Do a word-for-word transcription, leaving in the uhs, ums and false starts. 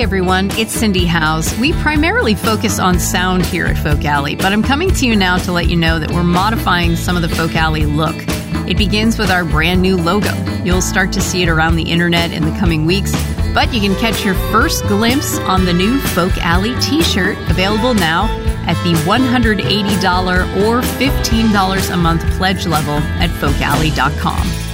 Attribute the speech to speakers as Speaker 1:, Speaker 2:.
Speaker 1: Hey everyone, it's Cindy Howes. We primarily focus on sound here at Folk Alley, but I'm coming to you now to let you know that we're modifying some of the Folk Alley look. It begins with our brand new logo. You'll start to see it around the internet in the coming weeks, but you can catch your first glimpse on the new Folk Alley t-shirt, available now at the one hundred eighty dollars or fifteen dollars a month pledge level at folk alley dot com.